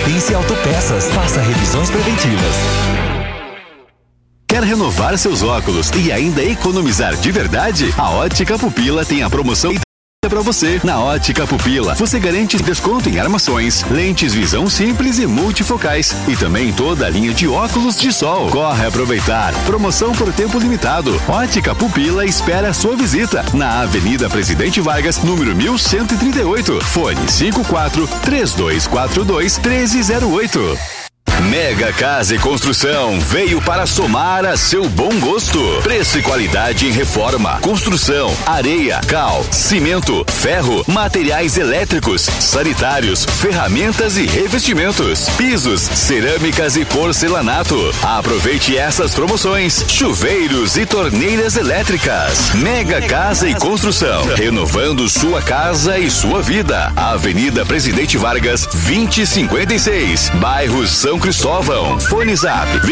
Pertence Autopeças. Faça revisões preventivas. Quer renovar seus óculos e ainda economizar de verdade? A Ótica Pupila tem a promoção para você. Na Ótica Pupila, você garante desconto em armações, lentes visão simples e multifocais e também toda a linha de óculos de sol. Corre aproveitar. Promoção por tempo limitado. Ótica Pupila espera a sua visita na Avenida Presidente Vargas, número 1138. Fone 54-3242-1308. Mega Casa e Construção veio para somar a seu bom gosto. Preço e qualidade em reforma, construção, areia, cal, cimento, ferro, materiais elétricos, sanitários, ferramentas e revestimentos, pisos, cerâmicas e porcelanato. Aproveite essas promoções: chuveiros e torneiras elétricas. Mega Casa e Construção, renovando sua casa e sua vida. Avenida Presidente Vargas, 2056, bairro São Cristóvão. Fone Zap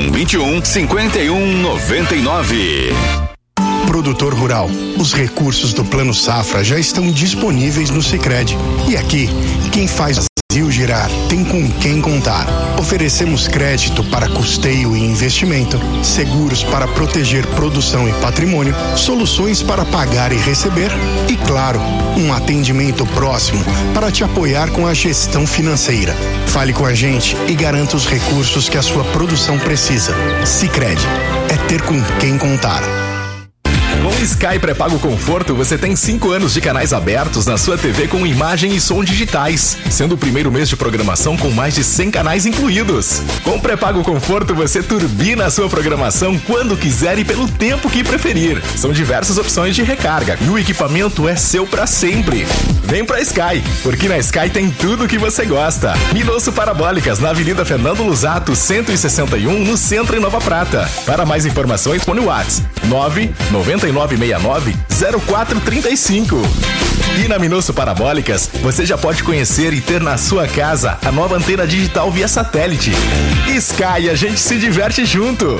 2121-5199. Produtor rural, os recursos do Plano Safra já estão disponíveis no Sicredi. E aqui, quem faz o Brasil girar tem com quem contar. Oferecemos crédito para custeio e investimento, seguros para proteger produção e patrimônio, soluções para pagar e receber e, claro, um atendimento próximo para te apoiar com a gestão financeira. Fale com a gente e garanta os recursos que a sua produção precisa. Sicredi, é ter com quem contar. Com o Sky Pré-Pago Conforto, você tem 5 anos de canais abertos na sua TV com imagem e som digitais, sendo o primeiro mês de programação com mais de 100 canais incluídos. Com o Pré-Pago Conforto, você turbina a sua programação quando quiser e pelo tempo que preferir. São diversas opções de recarga e o equipamento é seu pra sempre. Vem pra Sky, porque na Sky tem tudo o que você gosta. Minosso Parabólicas, na Avenida Fernando Lusato, 161, no centro em Nova Prata. Para mais informações, põe o WhatsApp 99969-0435. E na Minosso Parabólicas, você já pode conhecer e ter na sua casa a nova antena digital via satélite. Sky, a gente se diverte junto.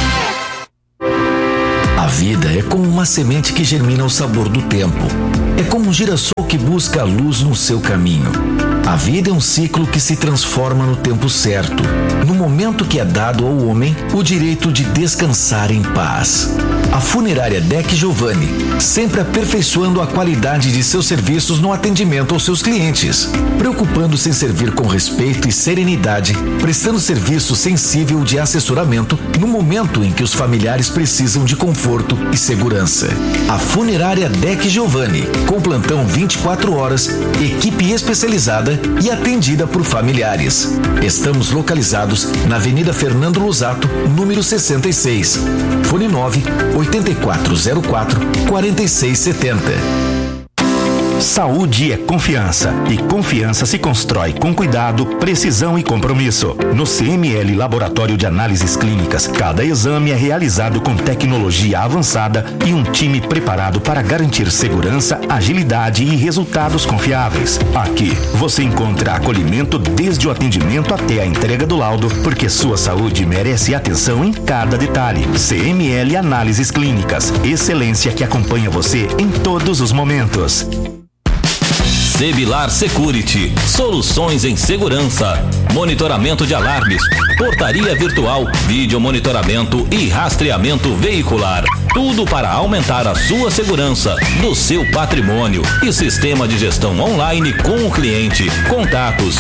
A vida é como uma semente que germina o sabor do tempo. É como um girassol que busca a luz no seu caminho. A vida é um ciclo que se transforma no tempo certo, no momento que é dado ao homem o direito de descansar em paz. A funerária Deck Giovanni, sempre aperfeiçoando a qualidade de seus serviços no atendimento aos seus clientes, preocupando-se em servir com respeito e serenidade, prestando serviço sensível de assessoramento no momento em que os familiares precisam de conforto e segurança. A funerária Deck Giovanni, com plantão 24 horas, equipe especializada e atendida por familiares. Estamos localizados na Avenida Fernando Lusato, número 66. Fone 98404-4670. Saúde é confiança e confiança se constrói com cuidado, precisão e compromisso. No CML Laboratório de Análises Clínicas, cada exame é realizado com tecnologia avançada e um time preparado para garantir segurança, agilidade e resultados confiáveis. Aqui você encontra acolhimento desde o atendimento até a entrega do laudo, porque sua saúde merece atenção em cada detalhe. CML Análises Clínicas, excelência que acompanha você em todos os momentos. Sebilar Security, soluções em segurança, monitoramento de alarmes, portaria virtual, vídeo monitoramento e rastreamento veicular. Tudo para aumentar a sua segurança, do seu patrimônio e sistema de gestão online com o cliente. Contatos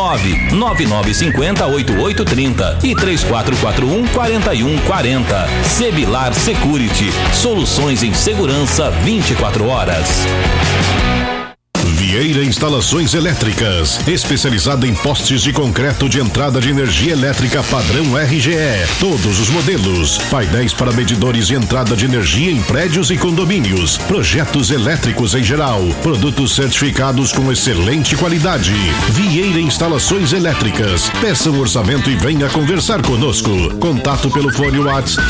99950-8830 e 3441-4140. Sebilar Security, soluções em segurança 24 horas. Vieira Instalações Elétricas, especializada em postes de concreto de entrada de energia elétrica padrão RGE, todos os modelos, painéis para medidores de entrada de energia em prédios e condomínios, projetos elétricos em geral, produtos certificados com excelente qualidade. Vieira Instalações Elétricas, peça um orçamento e venha conversar conosco. Contato pelo fone WhatsApp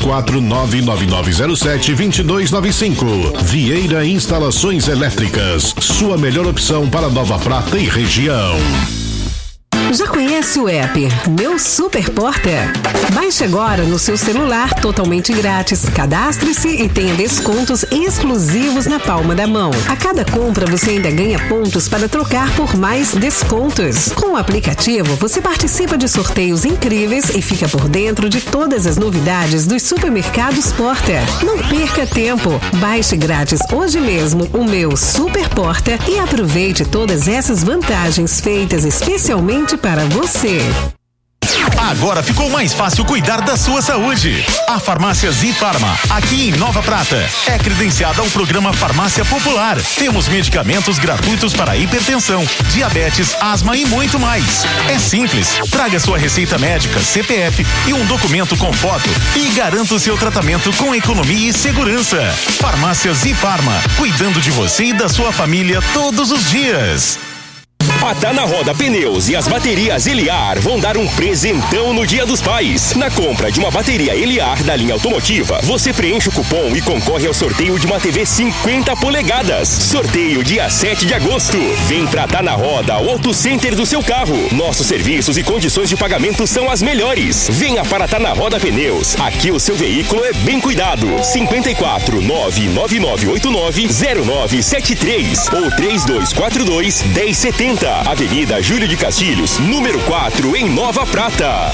5499907-2295. Vieira Instalações Elétricas, sua melhor opção para Nova Prata e região. Já conhece o app Meu Super Porta? Baixe agora no seu celular totalmente grátis. Cadastre-se e tenha descontos exclusivos na palma da mão. A cada compra você ainda ganha pontos para trocar por mais descontos. Com o aplicativo você participa de sorteios incríveis e fica por dentro de todas as novidades dos supermercados Porta. Não perca tempo. Baixe grátis hoje mesmo o Meu Super Porta e aproveite todas essas vantagens feitas especialmente para você. Agora ficou mais fácil cuidar da sua saúde. A Farmácia Zifarma, aqui em Nova Prata, é credenciada ao programa Farmácia Popular. Temos medicamentos gratuitos para hipertensão, diabetes, asma e muito mais. É simples. Traga sua receita médica, CPF e um documento com foto e garanta o seu tratamento com economia e segurança. Farmácia Zifarma, cuidando de você e da sua família todos os dias. A Tá Na Roda Pneus e as baterias Eliar vão dar um presentão no Dia dos Pais. Na compra de uma bateria Eliar da linha automotiva, você preenche o cupom e concorre ao sorteio de uma TV 50 polegadas. Sorteio dia 7 de agosto. Vem pra Tá Na Roda, o Auto Center do seu carro. Nossos serviços e condições de pagamento são as melhores. Venha para Tá Na Roda Pneus. Aqui o seu veículo é bem cuidado. 54 99989 0973 ou 3242 1070. Avenida Júlio de Castilhos, número 4, em Nova Prata.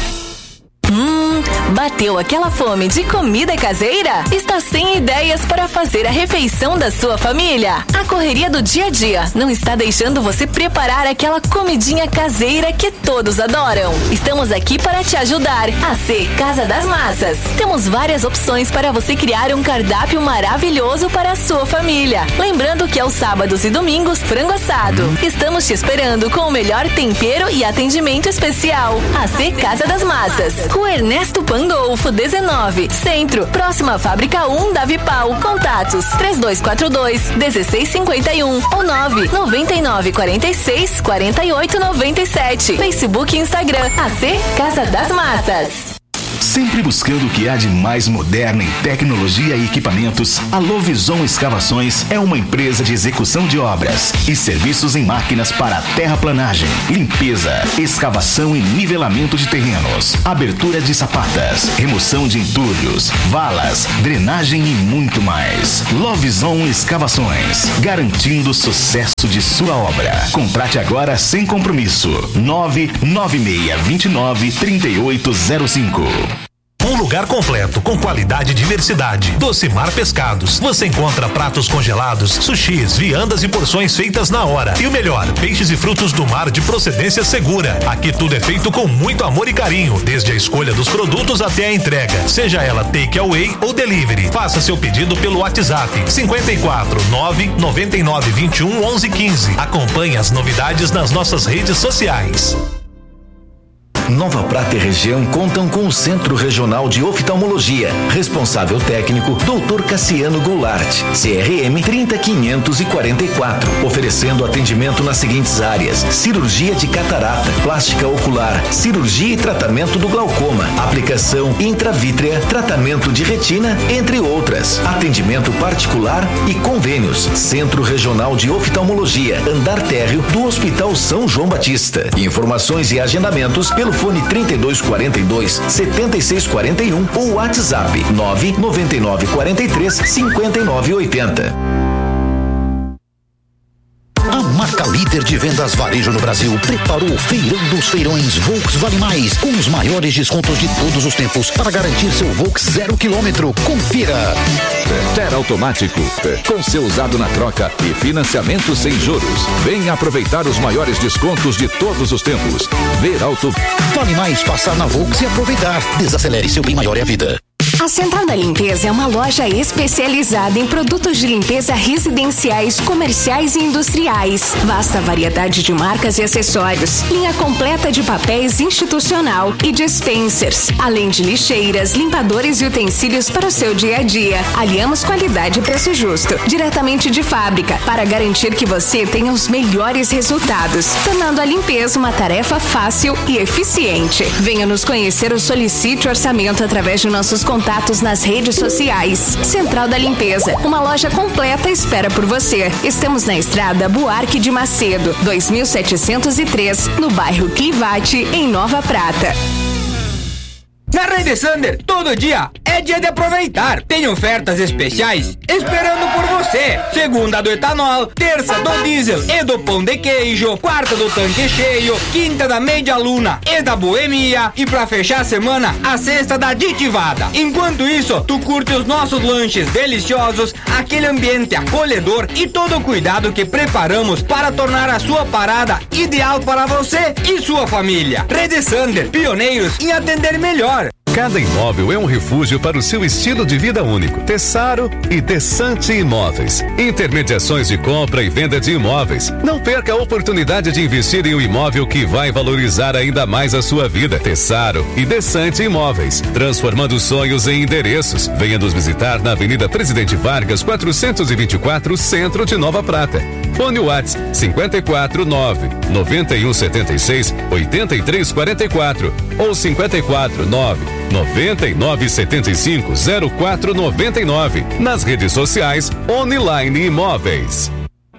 Bateu aquela fome de comida caseira? Está sem ideias para fazer a refeição da sua família? A correria do dia a dia não está deixando você preparar aquela comidinha caseira que todos adoram. Estamos aqui para te ajudar. AC Casa das Massas. Temos várias opções para você criar um cardápio maravilhoso para a sua família. Lembrando que aos sábados e domingos, frango assado. Estamos te esperando com o melhor tempero e atendimento especial. AC Casa das Massas. Rua Ernesto Pandolfo, 19, Centro, próxima à Fábrica 1 da Vipal. Contatos 3242-1651 ou 99946-4897. Facebook e Instagram, AC Casa das Massas. Sempre buscando o que há de mais moderno em tecnologia e equipamentos, a Lovison Escavações é uma empresa de execução de obras e serviços em máquinas para terraplanagem, limpeza, escavação e nivelamento de terrenos, abertura de sapatas, remoção de entulhos, valas, drenagem e muito mais. Lovison Escavações, garantindo o sucesso de sua obra. Contrate agora sem compromisso. 99629-3805. Um lugar completo, com qualidade e diversidade. Docimar Pescados. Você encontra pratos congelados, sushis, viandas e porções feitas na hora. E o melhor, peixes e frutos do mar de procedência segura. Aqui tudo é feito com muito amor e carinho, desde a escolha dos produtos até a entrega. Seja ela take away ou delivery. Faça seu pedido pelo WhatsApp 54 999 21 11 15. Acompanhe as novidades nas nossas redes sociais. Nova Prata e região contam com o Centro Regional de Oftalmologia. Responsável técnico, Dr. Cassiano Goulart, CRM 30544. Oferecendo atendimento nas seguintes áreas: cirurgia de catarata, plástica ocular, cirurgia e tratamento do glaucoma, aplicação intravítrea, tratamento de retina, entre outras. Atendimento particular e convênios. Centro Regional de Oftalmologia, andar térreo do Hospital São João Batista. Informações e agendamentos pelo fone 3242-7641 ou WhatsApp 99943-5980. A marca líder de vendas varejo no Brasil preparou o Feirão dos Feirões Volks Vale Mais, com os maiores descontos de todos os tempos para garantir seu Volks 0 km. Confira. Ter Automático, com seu usado na troca e financiamento sem juros. Venha aproveitar os maiores descontos de todos os tempos. Ver Auto. Vale mais passar na Volks e aproveitar. Desacelere, seu bem maior é a vida. A Central da Limpeza é uma loja especializada em produtos de limpeza residenciais, comerciais e industriais. Vasta variedade de marcas e acessórios. Linha completa de papéis institucional e dispensers. Além de lixeiras, limpadores e utensílios para o seu dia a dia. Aliamos qualidade e preço justo, diretamente de fábrica, para garantir que você tenha os melhores resultados, tornando a limpeza uma tarefa fácil e eficiente. Venha nos conhecer ou solicite orçamento através de nossos contatos contatos nas redes sociais. Central da Limpeza, uma loja completa espera por você. Estamos na Estrada Buarque de Macedo, 2703, no bairro Clivate, em Nova Prata. Na Rede Sander, todo dia é dia de aproveitar. Tem ofertas especiais esperando por você. Segunda do etanol, terça do diesel e do pão de queijo, quarta do tanque cheio, quinta da meia luna e da boemia e pra fechar a semana, a sexta da aditivada. Enquanto isso, tu curte os nossos lanches deliciosos, aquele ambiente acolhedor e todo o cuidado que preparamos para tornar a sua parada ideal para você e sua família. Rede Sander, pioneiros em atender melhor. Cada imóvel é um refúgio para o seu estilo de vida único. Tessaro e Desante Imóveis. Intermediações de compra e venda de imóveis. Não perca a oportunidade de investir em um imóvel que vai valorizar ainda mais a sua vida. Tessaro e Desante Imóveis. Transformando sonhos em endereços. Venha nos visitar na Avenida Presidente Vargas, 424, Centro de Nova Prata. Fone WhatsApp 549-9176-8344 ou 549-9975-0499. Nas redes sociais, Online Imóveis.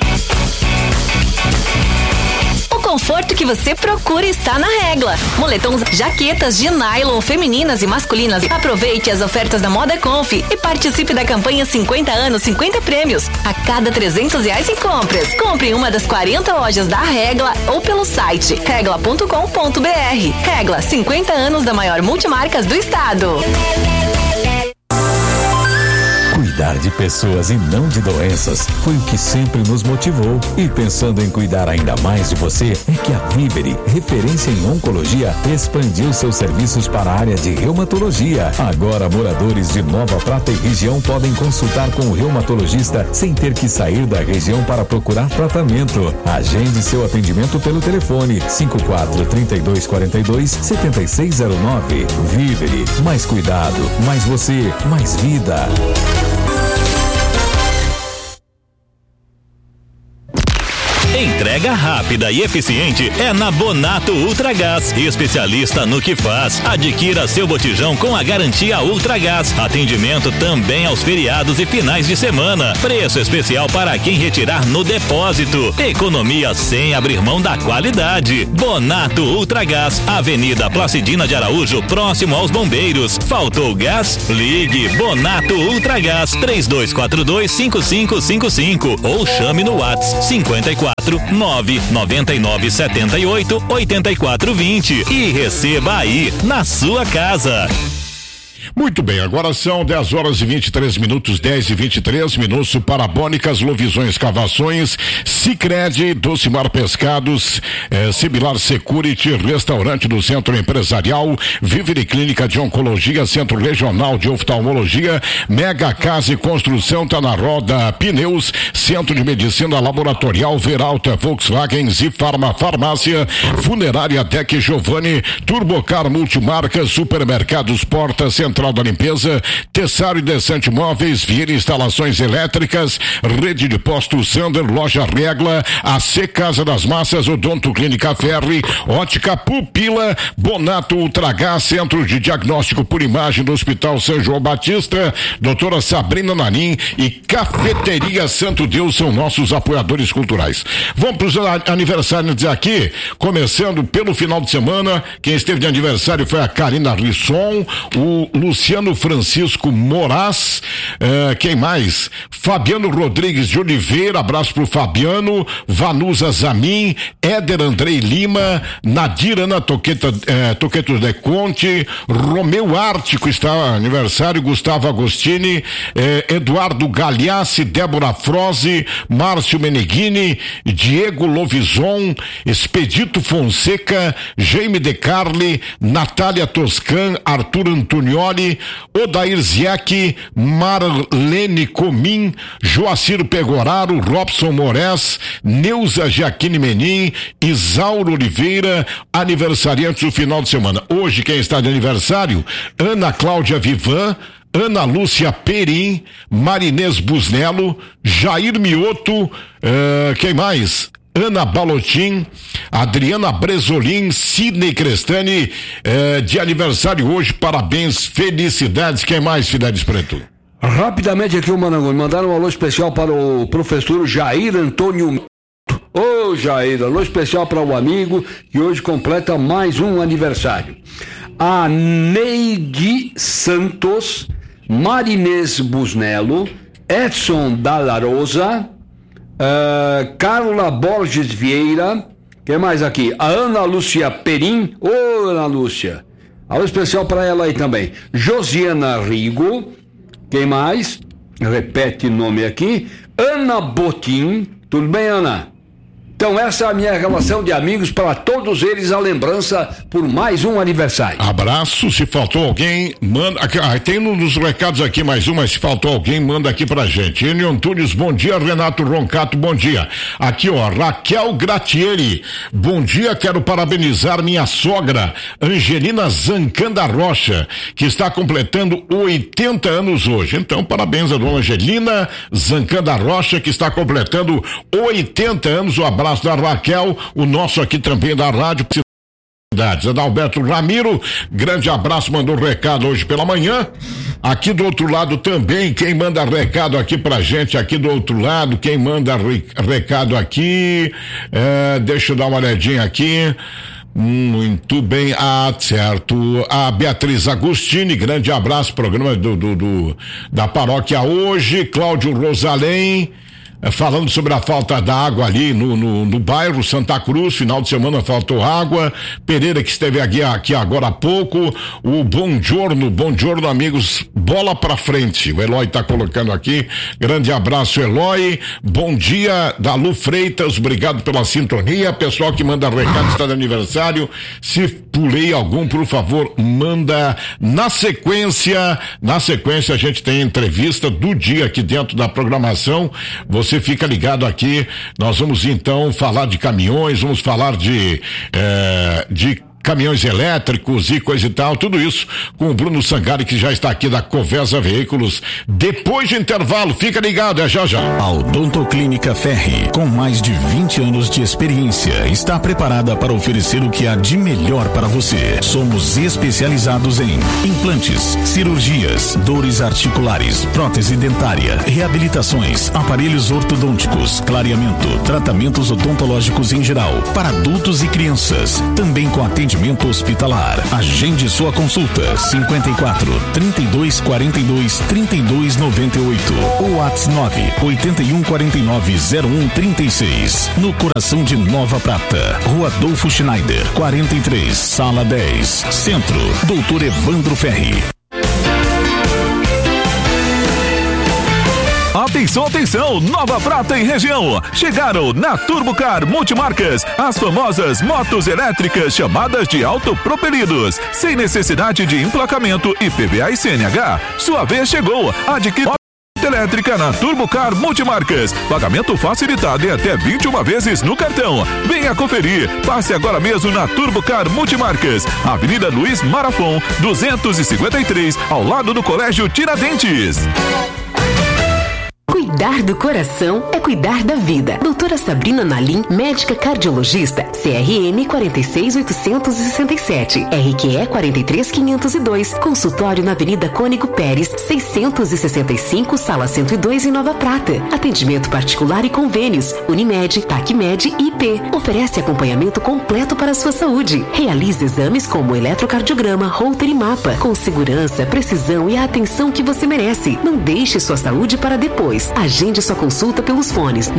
O conforto que você procura está na Regla. Moletons, jaquetas de nylon femininas e masculinas. Aproveite as ofertas da Moda Conf e participe da campanha 50 anos, 50 prêmios. A cada R$300 em compras. Compre em uma das 40 lojas da Regla ou pelo site regla.com.br. Regla, 50 anos da maior multimarcas do estado. Cuidar de pessoas e não de doenças foi o que sempre nos motivou. E pensando em cuidar ainda mais de você, é que a Vivere, referência em oncologia, expandiu seus serviços para a área de reumatologia. Agora, moradores de Nova Prata e região podem consultar com o reumatologista sem ter que sair da região para procurar tratamento. Agende seu atendimento pelo telefone 54-3242-7609. Vivere, mais cuidado, mais você, mais vida. Entrega rápida e eficiente é na Bonato Ultragás, especialista no que faz. Adquira seu botijão com a garantia Ultragás. Atendimento também aos feriados e finais de semana. Preço especial para quem retirar no depósito. Economia sem abrir mão da qualidade. Bonato Ultragás, Avenida Placidina de Araújo, próximo aos Bombeiros. Faltou gás? Ligue Bonato Ultragás 3242-5555 ou chame no WhatsApp 54-99978-8420 e receba aí na sua casa. Muito bem, agora são 10 horas e 23 minutos, 10 e 23 minutos. Parabólicas, Lovisões, Cavações, Sicredi, Docimar Pescados, Similar Security, Restaurante do Centro Empresarial, Vivere Clínica de Oncologia, Centro Regional de Oftalmologia, Mega Casa e Construção, tá na Roda Pneus, Centro de Medicina Laboratorial, Veralta, Volkswagen, Zifarma Farmácia, Funerária Tec Giovanni, Turbocar Multimarcas, Supermercados Porta, Central da Limpeza, Tessaro e Desante Móveis, Vieira Instalações Elétricas, Rede de Postos Sander, Loja Regla, AC Casa das Massas, Odonto Clínica Ferri, Ótica Pupila, Bonato Ultragás, Centro de Diagnóstico por Imagem do Hospital São João Batista, Doutora Sabrina Nanim e Cafeteria Santo Deus são nossos apoiadores culturais. Vamos para os aniversários aqui, começando pelo final de semana. Quem esteve de aniversário foi a Karina Risson, o Luciano Francisco Moraes, quem mais? Fabiano Rodrigues de Oliveira, abraço pro Fabiano, Vanusa Zamin, Éder Andrei Lima, Nadir Ana Toqueto de Conte, Romeu Ártico está aniversário, Gustavo Agostini, Eduardo Galhaçi, Débora Froze, Márcio Meneghini, Diego Lovison, Expedito Fonseca, Jaime De Carli, Natália Toscan, Arthur Antonioli, Odair Ziek, Marlene Comim, Joacir Pegoraro, Robson Moraes, Neuza Jaquine Menin, Isauro Oliveira, aniversariantes do final de semana. Hoje quem está de aniversário, Ana Cláudia Vivan, Ana Lúcia Perim, Marinês Busnello, Jair Mioto, quem mais? Ana Balotin, Adriana Bresolim, Sidney Crestani, de aniversário hoje, parabéns, felicidades. Quem mais, Fidelis Preto? Rapidamente aqui o Marangon, mandaram um alô especial para o professor Jair Antônio. Ô Jair, alô especial para o amigo que hoje completa mais um aniversário. A Neide Santos, Marinês Busnello, Edson Dalla Rosa, Carla Borges Vieira, quem mais aqui? A Ana Lúcia Perim, ô Ana Lúcia, alô especial para ela aí também. Josiana Rigo, quem mais? Repete o nome aqui. Ana Botim, tudo bem, Ana? Então essa é a minha relação de amigos, para todos eles a lembrança por mais um aniversário. Abraço, se faltou alguém, manda, tem nos recados aqui mais um, mas se faltou alguém, manda aqui pra gente. Enio Antunes, bom dia. Renato Roncato, bom dia. Aqui ó, Raquel Gratieri, bom dia, quero parabenizar minha sogra, Angelina Zancanda Rocha, que está completando 80 anos hoje. Então parabéns a dona Angelina Zancanda Rocha, que está completando 80 anos. Um abraço da Raquel, o nosso aqui também da rádio. Adalberto Ramiro, grande abraço, mandou recado hoje pela manhã. Aqui do outro lado também, quem manda recado aqui pra gente, aqui do outro lado, quem manda recado aqui, deixa eu dar uma olhadinha aqui. Muito bem, certo. A Beatriz Agostini, grande abraço, programa da paróquia hoje. Cláudio Rosalém, falando sobre a falta da água ali no bairro Santa Cruz, final de semana faltou água. Pereira, que esteve aqui agora há pouco. O bom giorno, amigos, bola pra frente, o Eloy tá colocando aqui, grande abraço, Eloy. Bom dia, Dalu Freitas, obrigado pela sintonia. Pessoal que manda recado, está de aniversário, se pulei algum, por favor, manda. Na sequência a gente tem entrevista do dia aqui dentro da programação. Você fica ligado aqui, nós vamos então falar de caminhões, vamos falar de caminhões elétricos e coisa e tal, tudo isso com o Bruno Sangari, que já está aqui da Covesa Veículos. Depois de intervalo, fica ligado, já. A Odontoclínica Ferri, com mais de 20 anos de experiência, está preparada para oferecer o que há de melhor para você. Somos especializados em implantes, cirurgias, dores articulares, prótese dentária, reabilitações, aparelhos ortodônticos, clareamento, tratamentos odontológicos em geral, para adultos e crianças, também com atendimento hospitalar. Agende sua consulta 54 32 42 32 98 ou WhatsApp 981 49 01 36, no coração de Nova Prata, Rua Adolfo Schneider 43, Sala 10, Centro, Doutor Evandro Ferri. Atenção, Nova Prata e região. Chegaram na Turbocar Multimarcas as famosas motos elétricas chamadas de autopropelidos, sem necessidade de emplacamento IPVA e CNH. Sua vez chegou. Adquira elétrica na Turbocar Multimarcas. Pagamento facilitado em até 21 vezes no cartão. Venha conferir. Passe agora mesmo na Turbocar Multimarcas, Avenida Luiz Marafon, 253, ao lado do Colégio Tiradentes. Cuidar do coração é cuidar da vida. Doutora Sabrina Nalim, médica cardiologista, CRM 46867, RQE 43502, consultório na Avenida Cônigo Pérez, 665, Sala 102 em Nova Prata. Atendimento particular e convênios, Unimed, Tacmed e IP. Oferece acompanhamento completo para a sua saúde. Realize exames como eletrocardiograma, Holter e mapa, com segurança, precisão e a atenção que você merece. Não deixe sua saúde para depois. Agende sua consulta pelos fones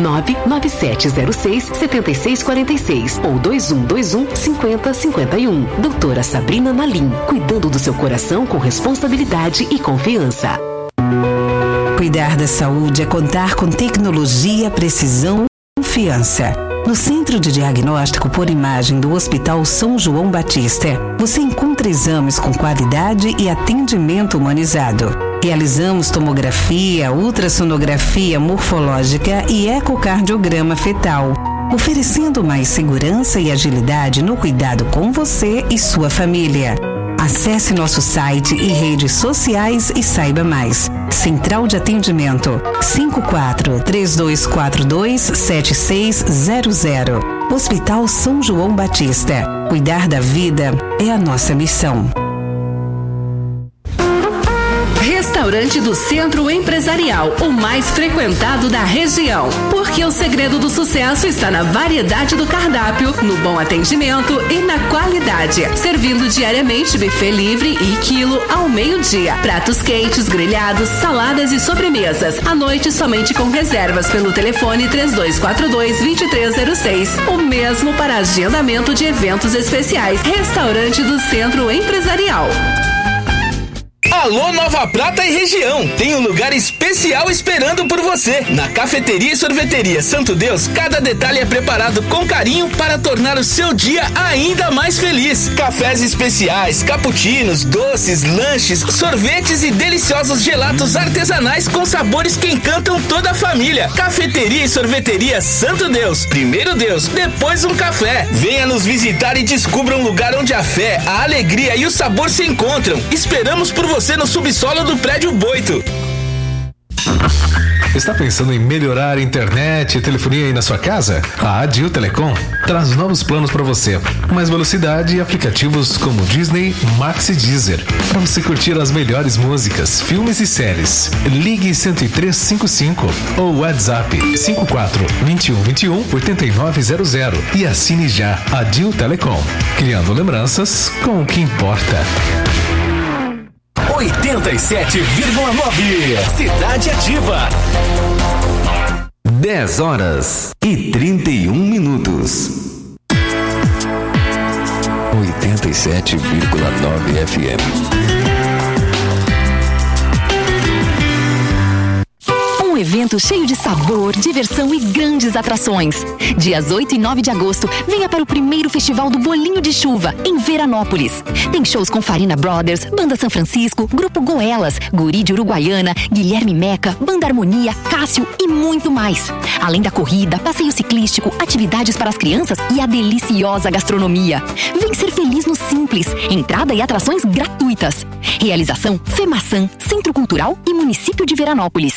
99706-7646 ou 2121-5051. Doutora Sabrina Nalim, cuidando do seu coração com responsabilidade e confiança. Cuidar da saúde é contar com tecnologia, precisão e confiança. No Centro de Diagnóstico por Imagem do Hospital São João Batista, você encontra exames com qualidade e atendimento humanizado. Realizamos tomografia, ultrassonografia morfológica e ecocardiograma fetal, oferecendo mais segurança e agilidade no cuidado com você e sua família. Acesse nosso site e redes sociais e saiba mais. Central de Atendimento 54-3242-7600. Hospital São João Batista. Cuidar da vida é a nossa missão. Restaurante do Centro Empresarial, o mais frequentado da região. Porque o segredo do sucesso está na variedade do cardápio, no bom atendimento e na qualidade. Servindo diariamente buffet livre e quilo ao meio-dia. Pratos quentes, grelhados, saladas e sobremesas. À noite somente com reservas pelo telefone 3242-2306. O mesmo para agendamento de eventos especiais. Restaurante do Centro Empresarial. Alô Nova Prata e região, tem um lugar especial esperando por você. Na Cafeteria e Sorveteria Santo Deus, cada detalhe é preparado com carinho para tornar o seu dia ainda mais feliz. Cafés especiais, cappuccinos, doces, lanches, sorvetes e deliciosos gelatos artesanais com sabores que encantam toda a família. Cafeteria e Sorveteria Santo Deus, primeiro Deus, depois um café. Venha nos visitar e descubra um lugar onde a fé, a alegria e o sabor se encontram. Esperamos por você no subsolo do prédio Boito. Está pensando em melhorar a internet e telefonia aí na sua casa? A Adil Telecom traz novos planos para você. Mais velocidade e aplicativos como Disney, Max e Deezer. Para você curtir as melhores músicas, filmes e séries. Ligue 10355 ou WhatsApp 54-2121-8900 e assine já Adil Telecom. Criando lembranças com o que importa. 87,9 Cidade Ativa. 10h31. 87,9 FM. Um evento cheio de sabor, diversão e grandes atrações. Dias 8 e 9 de agosto, venha para o primeiro Festival do Bolinho de Chuva, em Veranópolis. Tem shows com Farina Brothers, Banda São Francisco, Grupo Goelas, Guri de Uruguaiana, Guilherme Meca, Banda Harmonia, Cássio e muito mais. Além da corrida, passeio ciclístico, atividades para as crianças e a deliciosa gastronomia. Vem ser feliz no Simples. Entrada e atrações gratuitas. Realização FEMAÇã, Centro Cultural e Município de Veranópolis.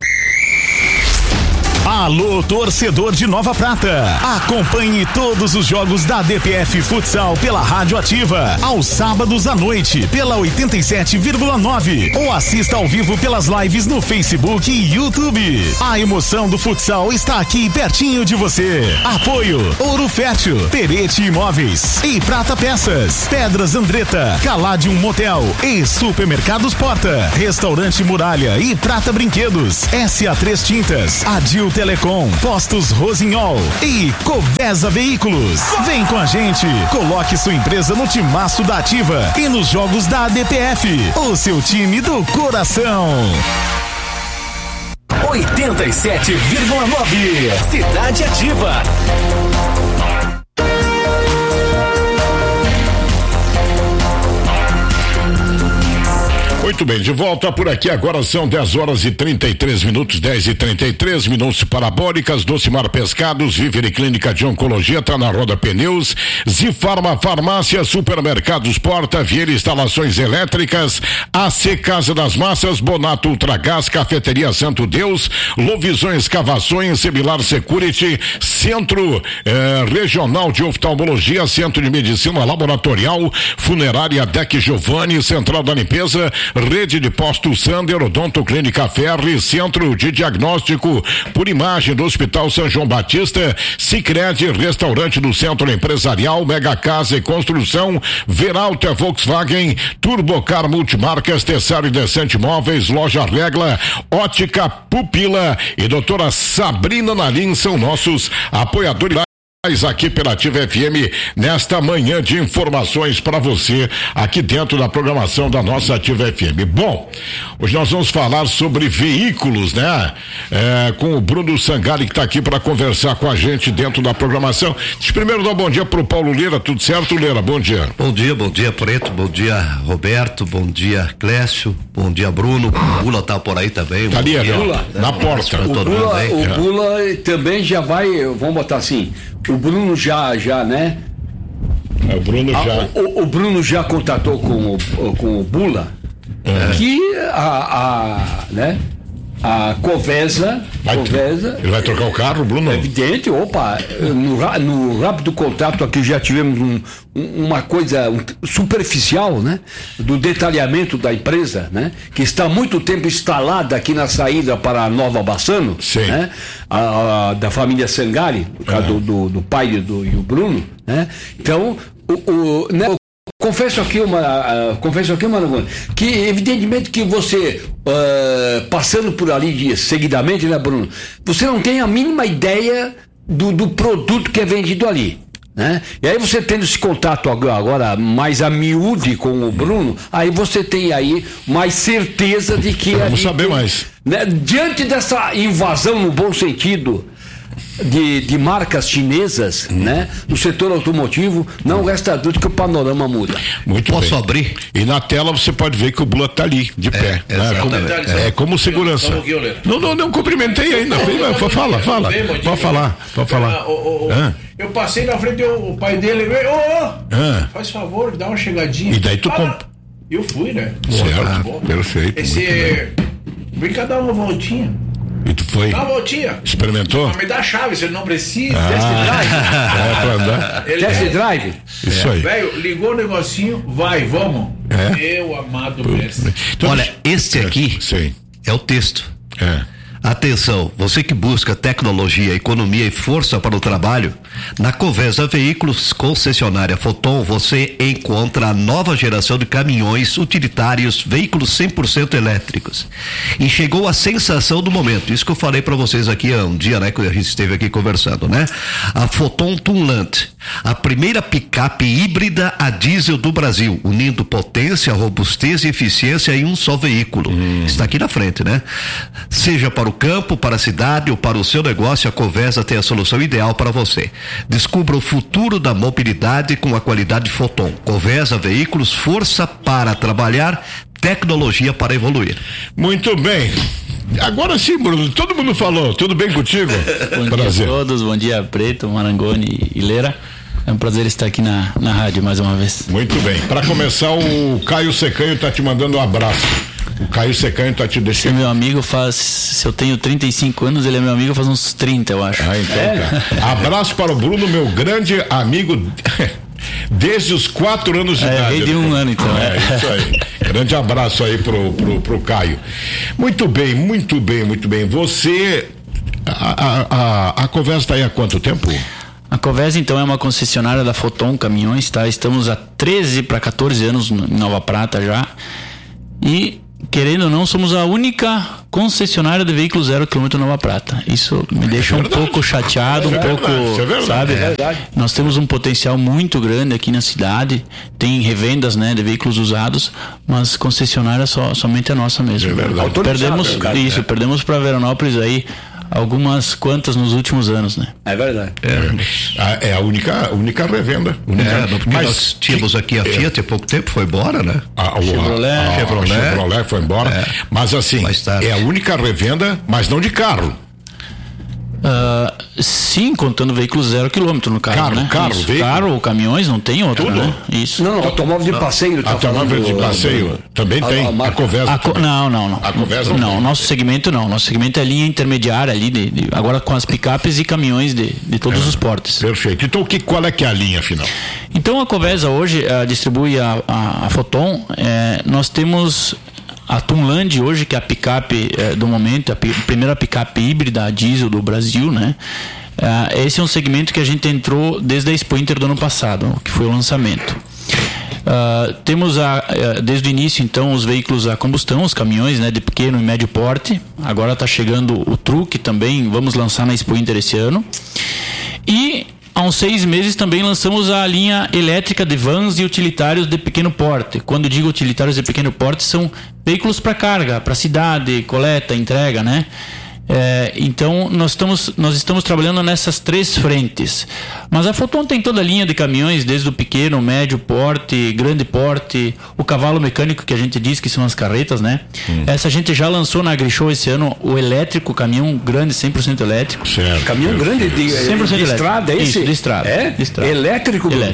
Alô, torcedor de Nova Prata. Acompanhe todos os jogos da DPF Futsal pela Rádio Ativa, aos sábados à noite, pela 87,9. Ou assista ao vivo pelas lives no Facebook e YouTube. A emoção do futsal está aqui pertinho de você. Apoio Ouro Fértil, Perete Imóveis e Prata Peças, Pedras Andretta, Caladium Motel e Supermercados Porta, Restaurante Muralha e Prata Brinquedos, SA3 Tintas, Adil Telecom, Postos Rosinhol e Covesa Veículos. Vem com a gente, coloque sua empresa no timaço da Ativa e nos jogos da ADPF, o seu time do coração. 87,9 Cidade Ativa. Muito bem, de volta por aqui, agora são 10h33, 10h33, parabólicas, Docimar Pescados, Vivere Clínica de Oncologia, tá na Roda Pneus, Zifarma Farmácia, Supermercados Porta, Vieira Instalações Elétricas, AC Casa das Massas, Bonato Ultragás, Cafeteria Santo Deus, Lovisões Escavações, Semilar Security, Centro Regional de Oftalmologia, Centro de Medicina Laboratorial, Funerária Deck Giovanni, Central da Limpeza, Rede de Postos Sander, Odonto Clínica Ferri, Centro de Diagnóstico por Imagem do Hospital São João Batista, Sicredi, Restaurante do Centro Empresarial, Mega Casa e Construção, Veralta Volkswagen, Turbocar Multimarcas, Tessaro e Decente Móveis, Loja Regla, Ótica Pupila e Doutora Sabrina Nalim são nossos apoiadores aqui pela Ativa FM nesta manhã de informações para você aqui dentro da programação da nossa Ativa FM. Bom, hoje nós vamos falar sobre veículos, né? Com o Bruno Sangali que está aqui para conversar com a gente dentro da programação. Deixa eu primeiro dar um bom dia pro Paulo Lira, tudo certo, Lira? Bom dia. Bom dia Preto, bom dia Roberto, bom dia Clécio, bom dia Bruno, o Bula tá por aí também. Tá ali, na porta. O Bula também já vai, vamos botar assim, o Bruno já, né? O Bruno já. O Bruno já contatou com o Bula que né? A Covesa. Ele vai trocar o carro, Bruno? É evidente, no rápido contato aqui já tivemos uma coisa superficial, né? Do detalhamento da empresa, né? Que está há muito tempo instalada aqui na saída para a Nova Bassano, né? Da família Sangari, no caso do pai e o Bruno, né? Então, né? Confesso aqui, Maragoni, que evidentemente que você, passando por ali seguidamente, né, Bruno, você não tem a mínima ideia do produto que é vendido ali, né? E aí você tendo esse contato agora mais a miúde com o Bruno, aí você tem aí mais certeza de que... Vamos saber mais. Né, diante dessa invasão, no bom sentido, de marcas chinesas, né, no setor automotivo, não resta dúvida que o panorama muda. Posso abrir? E na tela você pode ver que o Bula tá ali, de pé. Né? Como segurança. Não cumprimentei ainda. Fala. Pode falar. Eu passei na frente, o pai dele veio, faz favor, dá uma chegadinha. E daí tu Eu fui, né? Certo, perfeito. Vem cá dar uma voltinha. E tu foi? Dá uma voltinha. Experimentou? Me dá a chave, se ele não precisa. Test drive. Pra andar. Test drive. Isso aí. Velho, ligou o negocinho, vamos. Meu amado mestre. Então, olha, este aqui é o texto. Atenção, você que busca tecnologia, economia e força para o trabalho, na Covesa Veículos Concessionária Foton você encontra a nova geração de caminhões utilitários, veículos 100% elétricos. E chegou a sensação do momento, isso que eu falei para vocês aqui há um dia, né, que a gente esteve aqui conversando, né? A Foton Tunland, a primeira picape híbrida a diesel do Brasil, unindo potência, robustez e eficiência em um só veículo. Está aqui na frente, né? Seja para o campo, para a cidade ou para o seu negócio, a Covesa tem a solução ideal para você. Descubra o futuro da mobilidade com a qualidade Foton. Covesa Veículos, força para trabalhar, tecnologia para evoluir. Muito bem. Agora sim, Bruno, todo mundo falou. Tudo bem contigo? Bom dia a todos, bom dia Preto, Marangoni e Leira. É um prazer estar aqui na rádio mais uma vez. Muito bem. Para começar, o Caio Secanho tá te mandando um abraço. O Caio Secanho tá te deixando. Esse é meu amigo se eu tenho 35 anos, ele é meu amigo faz uns 30, eu acho. Cara. Abraço para o Bruno, meu grande amigo desde os 4 anos de idade. De um ano, então. Isso aí. Grande abraço aí pro Caio. Muito bem. Você, a Covesa tá aí há quanto tempo? A Covesa, então, é uma concessionária da Foton Caminhões, tá? Estamos há 13 para 14 anos em Nova Prata já. E, querendo ou não, somos a única concessionária de veículos 0 km Nova Prata. Isso me deixa um pouco chateado, sabe? É verdade. Nós temos um potencial muito grande aqui na cidade, tem revendas, né, de veículos usados, mas concessionária somente a nossa mesmo. É verdade. Perdemos para Veranópolis aí algumas quantas nos últimos anos, né? É verdade. É a única revenda. Mas nós tínhamos aqui a Fiat há pouco tempo, foi embora, né? A Chevrolet foi embora. Mas assim, é a única revenda, mas não de carro. Sim, contando veículos 0 km no carro, né? Carro ou caminhões, não tem outro, tudo, né? Isso. Não, automóvel de passeio. Automóvel de passeio também tem. A Covesa. Não. A Covesa não. Nosso segmento não. Nosso segmento é linha intermediária ali, agora com as picapes e caminhões de todos os portes. Perfeito. Então qual é que é a linha afinal? Então a Covesa hoje distribui a Foton. Nós temos a Tunland hoje, que é a picape do momento, a primeira picape híbrida a diesel do Brasil, né? Esse é um segmento que a gente entrou desde a Expo Inter do ano passado, que foi o lançamento. Temos desde o início, então, os veículos a combustão, os caminhões, né, de pequeno e médio porte. Agora está chegando o truque também, vamos lançar na Expo Inter esse ano. E há uns 6 meses também lançamos a linha elétrica de vans e utilitários de pequeno porte. Quando digo utilitários de pequeno porte, são veículos para carga, para cidade, coleta, entrega, né? Então nós estamos trabalhando nessas 3 frentes. Mas a Foton tem toda a linha de caminhões, desde o pequeno, médio porte, grande porte, o cavalo mecânico que a gente diz que são as carretas, né? Essa a gente já lançou na AgriShow esse ano, o elétrico, caminhão grande, 100% elétrico. Certo. Caminhão grande de 100% estrada, é esse? Isso, de estrada. De estrada. Elétrico? Elétrico.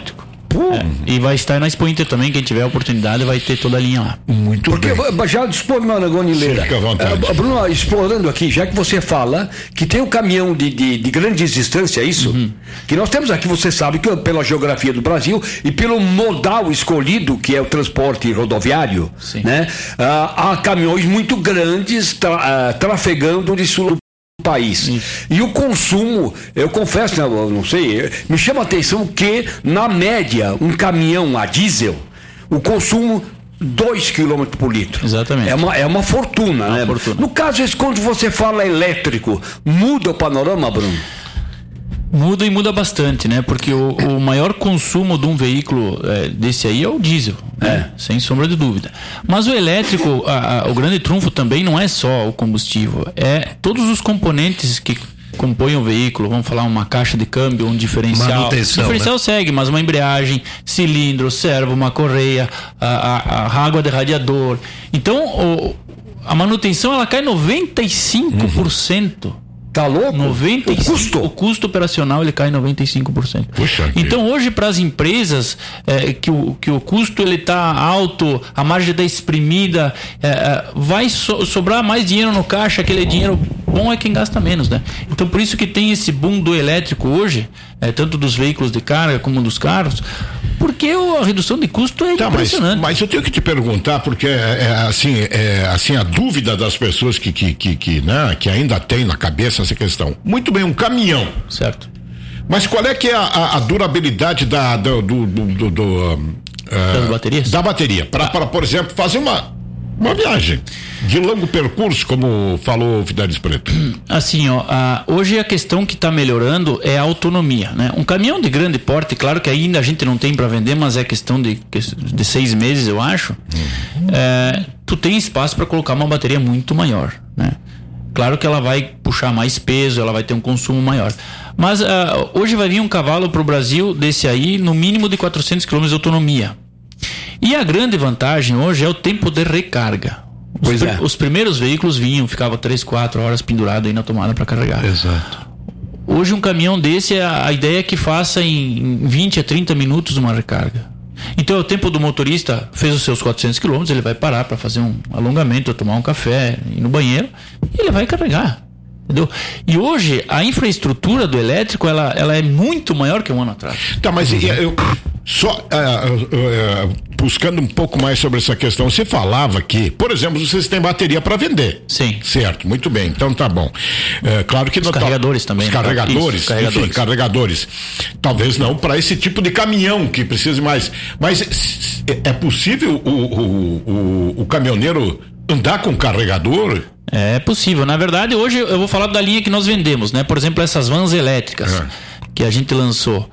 E vai estar na Expo Inter também, quem tiver a oportunidade vai ter toda a linha lá. Muito bem. Porque já dispor, meu Gonileira. Fica à vontade. Bruno, explorando aqui, já que você fala que tem um caminhão de grandes distâncias, é isso? Que nós temos aqui, você sabe, que pela geografia do Brasil e pelo modal escolhido, que é o transporte rodoviário, né? Há caminhões muito grandes trafegando de sul do país. E o consumo, eu confesso, não sei, me chama a atenção que, na média, um caminhão a diesel, o consumo 2 km por litro. Exatamente. É uma fortuna, né? No caso, quando você fala elétrico, muda o panorama, Bruno? Muda e muda bastante, né? Porque o maior consumo de um veículo desse aí é o diesel, né? Sem sombra de dúvida. Mas o elétrico, o grande trunfo também não é só o combustível, é todos os componentes que compõem o veículo. Vamos falar uma caixa de câmbio, um diferencial. Manutenção, o diferencial segue, mas uma embreagem, cilindro, servo, uma correia, a água de radiador. Então, a manutenção ela cai 95%. Tá louco? 95%. O custo operacional ele cai 95%. Puxa, então hoje para as empresas que o custo ele tá alto, a margem está exprimida, vai sobrar mais dinheiro no caixa, aquele dinheiro bom é quem gasta menos, né? Então por isso que tem esse boom do elétrico hoje, tanto dos veículos de carga como dos carros, porque a redução de custo é impressionante. Mas eu tenho que te perguntar, porque assim a dúvida das pessoas que ainda tem na cabeça essa questão. Muito bem, um caminhão. Certo. Mas qual é que é a durabilidade das baterias? Da bateria. Para, por exemplo, fazer uma viagem de longo percurso, como falou o Fidelis Preto. Assim, hoje a questão que está melhorando é a autonomia, né? Um caminhão de grande porte, claro que ainda a gente não tem para vender, mas é questão de 6 meses, eu acho. Tu tem espaço para colocar uma bateria muito maior, né? Claro que ela vai puxar mais peso, ela vai ter um consumo maior. Mas hoje vai vir um cavalo para o Brasil desse aí, no mínimo de 400 km de autonomia. E a grande vantagem hoje é o tempo de recarga. Os primeiros veículos ficavam 3-4 horas pendurado aí na tomada para carregar. Exato. Hoje um caminhão desse, a ideia é que faça em 20 a 30 minutos uma recarga. Então é o tempo do motorista, fez os seus 400 km, ele vai parar para fazer um alongamento, tomar um café, ir no banheiro, e ele vai carregar. Entendeu? E hoje a infraestrutura do elétrico ela é muito maior que um ano atrás. Tá, mas eu só buscando um pouco mais sobre essa questão, você falava que, por exemplo, vocês têm bateria para vender. Sim. Certo, muito bem, então tá bom. Claro que os carregadores também. Os carregadores, carregadores. Enfim, carregadores. Talvez não para esse tipo de caminhão que precise mais. Mas é possível o caminhoneiro andar com carregador? É possível. Na verdade, hoje eu vou falar da linha que nós vendemos, né? Por exemplo, essas vans elétricas que a gente lançou.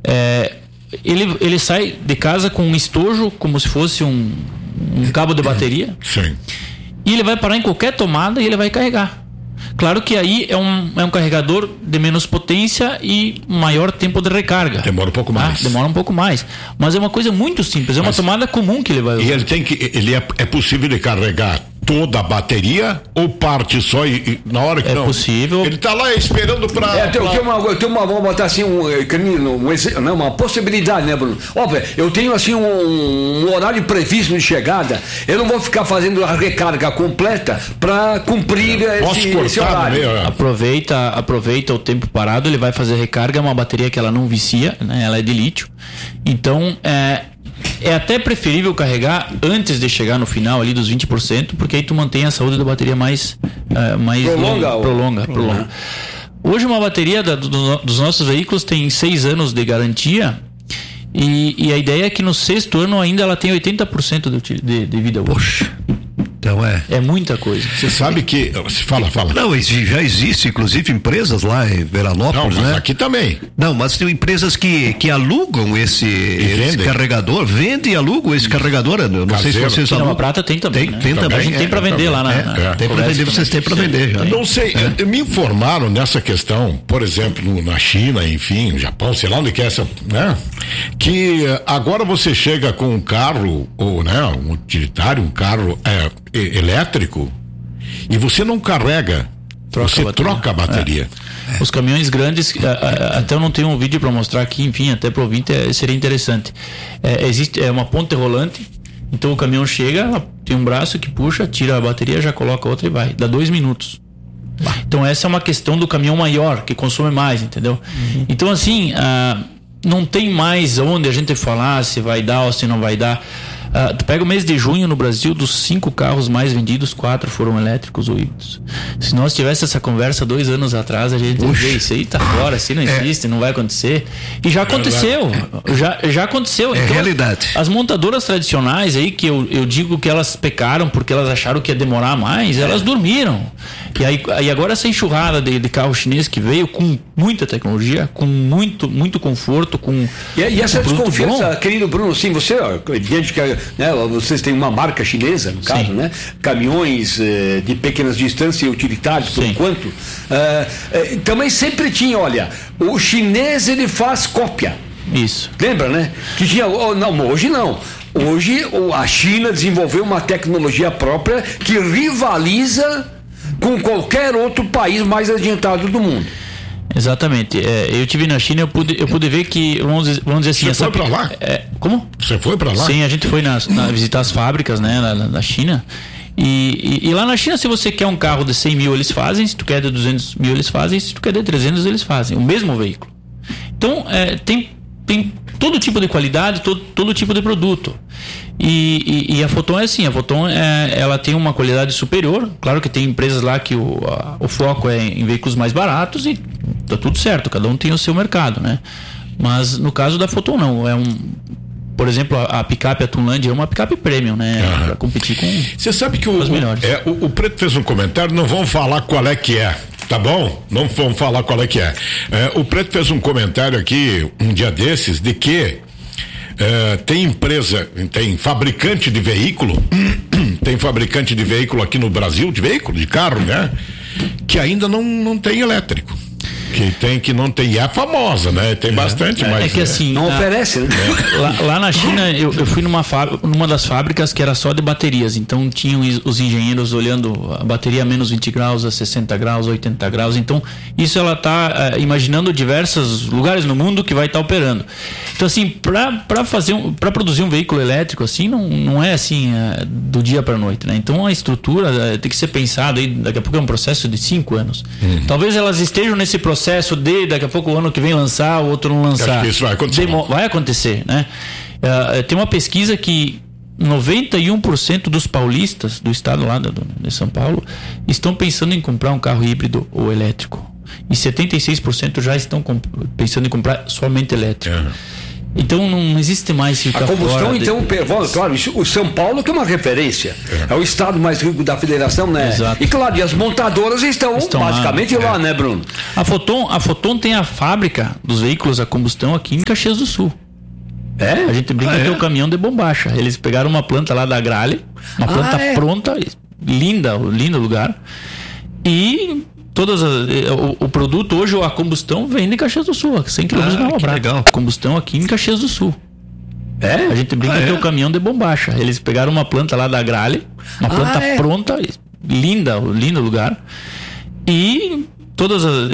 Ele sai de casa com um estojo, como se fosse um cabo de bateria. Sim. E ele vai parar em qualquer tomada e ele vai carregar. Claro que aí é um carregador de menos potência e maior tempo de recarga. Demora um pouco mais. Demora um pouco mais. Mas é uma coisa muito simples, uma tomada comum que ele vai usar. E ele é possível de carregar toda a bateria ou parte só e na hora que não? É possível. Ele tá lá esperando para. Vamos botar assim uma possibilidade, né, Bruno? Óbvio, eu tenho assim um horário previsto de chegada. Eu não vou ficar fazendo a recarga completa para cumprir esse horário. Aproveita o tempo parado, ele vai fazer recarga, é uma bateria que ela não vicia, né? Ela é de lítio. Então, é até preferível carregar antes de chegar no final ali dos 20%, porque aí tu mantém a saúde da bateria mais prolonga. Hoje uma bateria dos nossos veículos tem 6 anos de garantia e a ideia é que no 6º ano ainda ela tem 80% de vida útil. Poxa. Então é muita coisa. Você sabe que fala. Não, já existe inclusive empresas lá em Veranópolis, não, mas né? Aqui também. Não, mas tem empresas que alugam esse carregador, vendem e alugam esse carregador. Eu não sei se vocês alugam. A Prata tem também. Tem também. A gente tem para vender lá tem para vender, vocês têm para vender já. Não sei, me informaram nessa questão, por exemplo, na China, enfim, no Japão, sei lá onde que é essa, né? Que agora você chega com um carro, ou né, um utilitário, um carro elétrico, e você não carrega troca a bateria. Os caminhões grandes, até eu não tenho um vídeo para mostrar aqui, enfim, até para o ouvinte seria interessante. Existe uma ponte rolante, então o caminhão chega, tem um braço que puxa, tira a bateria, já coloca outra e vai. Dá 2 minutos. Então essa é uma questão do caminhão maior, que consome mais, entendeu? Então assim, não tem mais onde a gente falar se vai dar ou se não vai dar. Tu pega o mês de junho no Brasil, dos 5 carros mais vendidos, 4 foram elétricos ou híbridos. Se nós tivéssemos essa conversa 2 anos atrás, a gente dizia, isso aí tá fora, assim não existe, não vai acontecer. E já aconteceu, já aconteceu. É então, realidade. As montadoras tradicionais aí, que eu digo que elas pecaram porque elas acharam que ia demorar mais, elas dormiram. E agora essa enxurrada de carro chinês que veio com muita tecnologia, com muito conforto, com e essa desconfiança, bom. querido Bruno, sim, você, evidente que vocês têm uma marca chinesa, no caso, né? Caminhões de pequenas distâncias e utilitários, por enquanto. Também sempre tinha, olha, o chinês ele faz cópia. Isso. Lembra, né? Que tinha, não, hoje não. Hoje a China desenvolveu uma tecnologia própria que rivaliza com qualquer outro país mais adiantado do mundo. Exatamente. Eu estive na China, eu pude ver que, vamos dizer assim... Você foi para lá? Como? Você foi para lá? Sim, a gente foi visitar as fábricas, né, na China. E lá na China, se você quer um carro de 100 mil, eles fazem. Se tu quer de 200 mil, eles fazem. Se tu quer de 300, eles fazem. O mesmo veículo. Então, tem todo tipo de qualidade, todo tipo de produto. E a Foton é assim, a Foton ela tem uma qualidade superior. Claro que tem empresas lá que o foco é em veículos mais baratos e tá tudo certo, cada um tem o seu mercado, né? Mas no caso da Foton não, por exemplo, a picape, a Tunland é uma picape premium, né? Para competir com Você sabe que os melhores. O Preto fez um comentário, não vamos falar qual é que é. Tá bom? Não vamos falar qual é que é. O Preto fez um comentário aqui um dia desses de que tem fabricante de veículo, tem fabricante de veículo aqui no Brasil, de carro, né? Que ainda não tem elétrico. Que não tem, é famosa, né? Tem bastante, mas... É que assim... Não oferece, né? Lá na China, eu fui numa das fábricas que era só de baterias, então tinham os engenheiros olhando a bateria a menos 20 graus, a 60 graus, 80 graus, então isso ela tá imaginando diversos lugares no mundo que vai estar operando. Então assim, para produzir um veículo elétrico assim, não é assim do dia para noite, né? Então a estrutura tem que ser pensada, aí daqui a pouco é um processo de 5 anos. Talvez elas estejam nesse processo daqui a pouco o ano que vem lançar, o outro não lançar. Acho que isso vai acontecer. Vai acontecer, né? Tem uma pesquisa que 91% dos paulistas do estado lá de São Paulo estão pensando em comprar um carro híbrido ou elétrico. E 76% já estão pensando em comprar somente elétrico. Então não existe mais ficar a combustão, fora então, claro, o São Paulo que é uma referência, é o estado mais rico da federação, né? Exato. E claro, e as montadoras estão basicamente lá, né, Bruno? A Foton tem a fábrica dos veículos a combustão aqui em Caxias do Sul. A gente brinca que é o caminhão de bombacha. Eles pegaram uma planta lá da Grale, uma planta pronta, lindo lugar, e o produto hoje, a combustão, vem de Caxias do Sul, 100 km na Nova Prata. Combustão aqui em Caxias do Sul. A gente brinca que é o caminhão de bombacha. Eles pegaram uma planta lá da Grale, uma planta pronta, lindo lugar, e